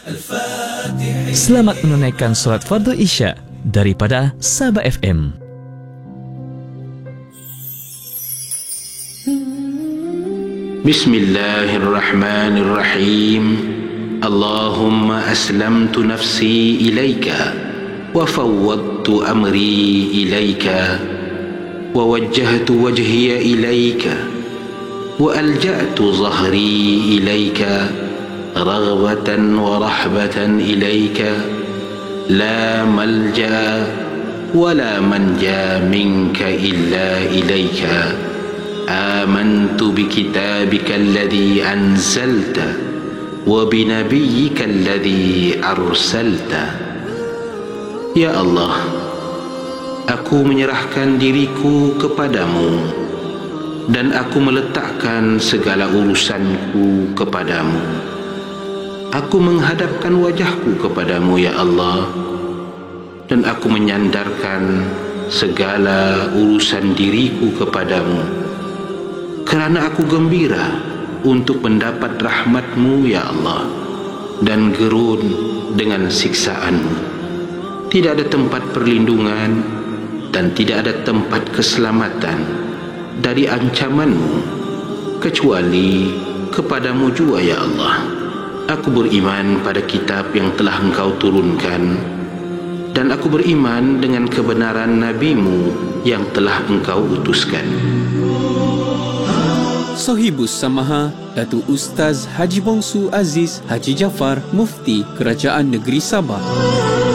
Selamat menunaikan solat fardu Isya daripada Sabah FM. Bismillahirrahmanirrahim. Allahumma aslamtu nafsi ilaika wa fawwadtu amri ilaika wa wajjahtu wajhiya ilaika wa alja'tu zahri ilaika raghbatan wa rahbatan ilaika la malja wa la manja minka illa ilaika. Amantu bi kitabika alladhi anzalta wa bi nabiyyika alladhi arsalta. Ya Allah, aku menyerahkan diriku kepadamu dan aku meletakkan segala urusanku kepadamu. Aku menghadapkan wajahku kepadamu, ya Allah, dan aku menyandarkan segala urusan diriku kepadamu, kerana aku gembira untuk mendapat rahmat-Mu, ya Allah, dan gerun dengan siksaan-Mu. Tidak ada tempat perlindungan dan tidak ada tempat keselamatan dari ancaman-Mu kecuali kepadamu jua, ya Allah. Aku beriman pada kitab yang telah Engkau turunkan, dan aku beriman dengan kebenaran Nabi-Mu yang telah Engkau utuskan. Sahibus Samaha Datuk Ustaz Haji Bongsu Aziz Haji Jaafar, Mufti Kerajaan Negeri Sabah.